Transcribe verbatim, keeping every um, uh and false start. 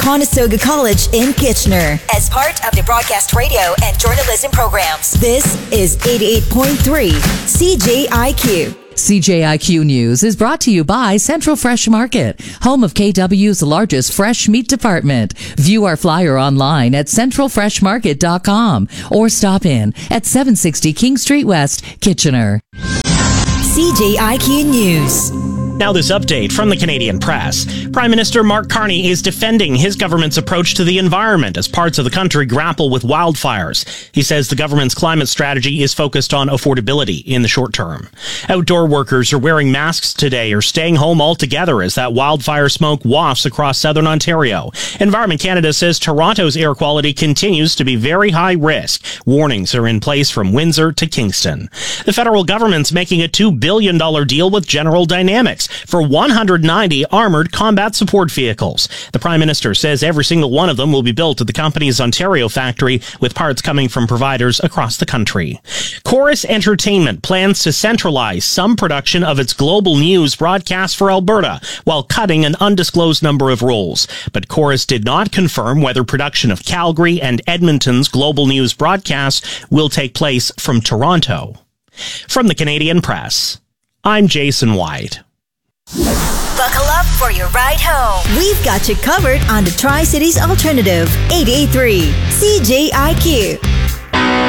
Conestoga College in Kitchener. As part of the broadcast radio and journalism programs, this is eighty-eight point three C J I Q. C J I Q News is brought to you by Central Fresh Market, home of K W's largest fresh meat department. View our flyer online at central fresh market dot com or stop in at seven sixty King Street West, Kitchener. C J I Q News. Now this update from the Canadian Press. Prime Minister Mark Carney is defending his government's approach to the environment as parts of the country grapple with wildfires. He says the government's climate strategy is focused on affordability in the short term. Outdoor workers are wearing masks today or staying home altogether as that wildfire smoke wafts across southern Ontario. Environment Canada says Toronto's air quality continues to be very high risk. Warnings are in place from Windsor to Kingston. The federal government's making a two billion dollars deal with General Dynamics for one hundred ninety armored combat support vehicles. The Prime Minister says every single one of them will be built at the company's Ontario factory, with parts coming from providers across the country. Chorus Entertainment plans to centralize some production of its global news broadcast for Alberta, while cutting an undisclosed number of roles. But Chorus did not confirm whether production of Calgary and Edmonton's global news broadcasts will take place from Toronto. From the Canadian Press, I'm Jason White. Buckle up for your ride home. We've got you covered on the Tri-Cities Alternative, eighty-eight point three C J I Q.